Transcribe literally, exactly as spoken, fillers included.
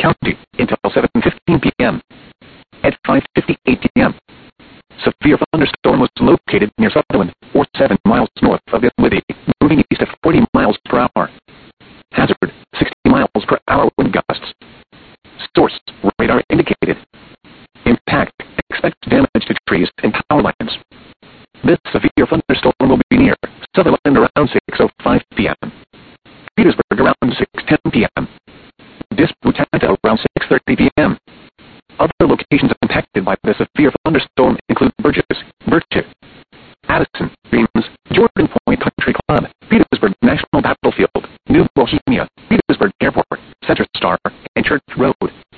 County until seven fifteen p m At five fifty-eight p m, severe thunderstorm was located near Sutherland, or seven miles north of Dinwiddie, moving east at forty miles per hour. Hazard, sixty miles per hour wind gusts. Source, radar indicated. Impact, expect damage to trees and power lines. This severe thunderstorm will be near Sutherland around six oh five p m Petersburg around six ten p m Disputanta around six thirty p m Other locations impacted by the severe thunderstorm include Burgess, Birchip, Addison, Reims, Jordan Point Country Club, Petersburg National Battlefield, New Bohemia, Petersburg Airport, Center Star, and Church Road.